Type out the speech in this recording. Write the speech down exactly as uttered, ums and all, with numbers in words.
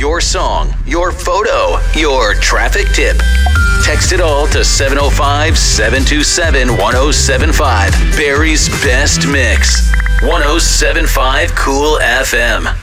your song, your photo, your traffic tip. Text it all to seven oh five, seven two seven, one oh seven five. Barrie's Best Mix. one oh seven point five Cool F M.